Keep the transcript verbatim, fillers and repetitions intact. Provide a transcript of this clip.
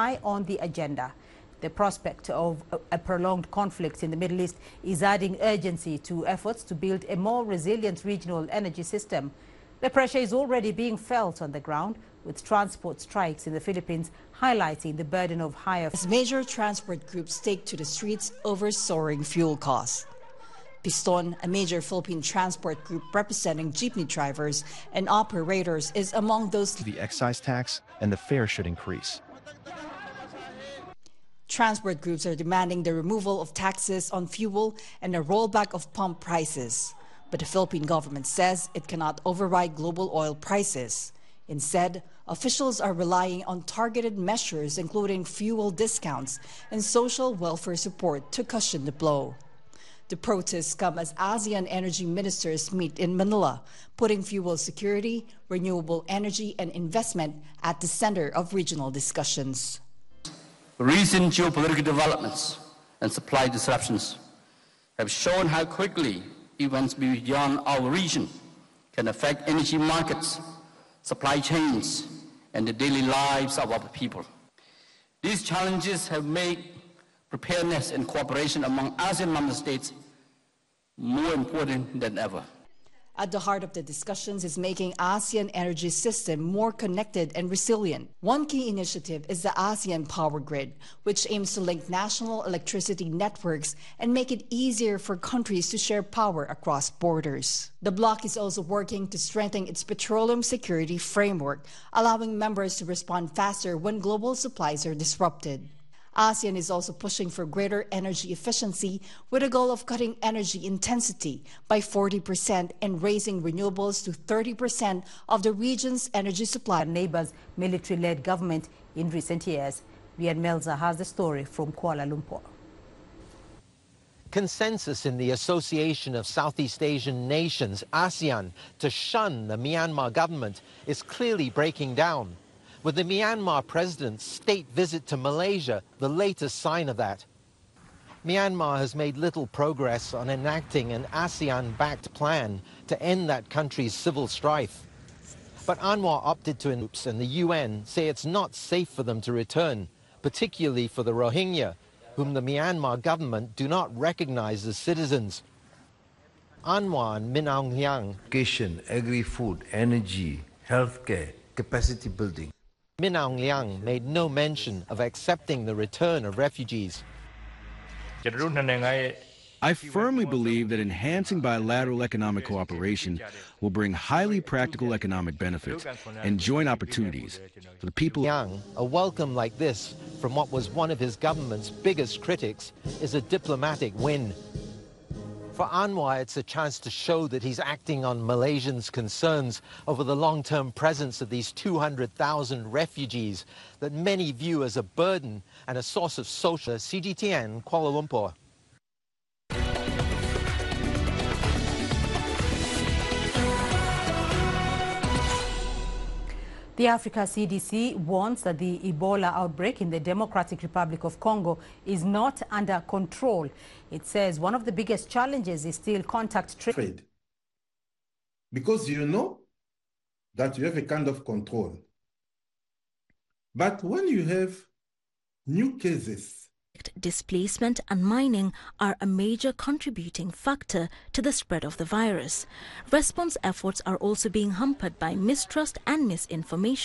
high on the agenda. The prospect of a prolonged conflict in the Middle East is adding urgency to efforts to build a more resilient regional energy system. The pressure is already being felt on the ground, with transport strikes in the Philippines highlighting the burden of higher... As major transport groups take to the streets over soaring fuel costs. Piston, a major Philippine transport group representing jeepney drivers and operators, is among those... The excise tax and the fare should increase. Transport groups are demanding the removal of taxes on fuel and a rollback of pump prices. But the Philippine government says it cannot override global oil prices. Instead, officials are relying on targeted measures, including fuel discounts and social welfare support, to cushion the blow. The protests come as ASEAN energy ministers meet in Manila, putting fuel security, renewable energy, and investment at the center of regional discussions. Recent geopolitical developments and supply disruptions have shown how quickly events beyond our region can affect energy markets, supply chains, and the daily lives of our people. These challenges have made preparedness and cooperation among ASEAN member states more important than ever. At the heart of the discussions is making ASEAN energy system more connected and resilient. One key initiative is the ASEAN Power Grid, which aims to link national electricity networks and make it easier for countries to share power across borders. The bloc is also working to strengthen its petroleum security framework, allowing members to respond faster when global supplies are disrupted. ASEAN is also pushing for greater energy efficiency with a goal of cutting energy intensity by forty percent and raising renewables to thirty percent of the region's energy supply. Neighbors' military-led government in recent years. Rian Melza has the story from Kuala Lumpur. Consensus in the Association of Southeast Asian Nations, ASEAN, to shun the Myanmar government is clearly breaking down, with the Myanmar president's state visit to Malaysia the latest sign of that. Myanmar has made little progress on enacting an ASEAN-backed plan to end that country's civil strife. But Anwar opted to oops, and the U N say it's not safe for them to return, particularly for the Rohingya, whom the Myanmar government do not recognize as citizens. Anwar and Min Aung Hlaing, education, agri-food, energy, healthcare, capacity building. Min Aung Hlaing made no mention of accepting the return of refugees. I firmly believe that enhancing bilateral economic cooperation will bring highly practical economic benefits and joint opportunities for the people. Hlaing, a welcome like this from what was one of his government's biggest critics, is a diplomatic win. For Anwar, it's a chance to show that he's acting on Malaysians' concerns over the long-term presence of these two hundred thousand refugees that many view as a burden and a source of social. C G T N, Kuala Lumpur. The Africa C D C warns that the Ebola outbreak in the Democratic Republic of Congo is not under control. It says one of the biggest challenges is still contact tracing. Because you know that you have a kind of control. But when you have new cases, displacement and mining are a major contributing factor to the spread of the virus. Response efforts are also being hampered by mistrust and misinformation.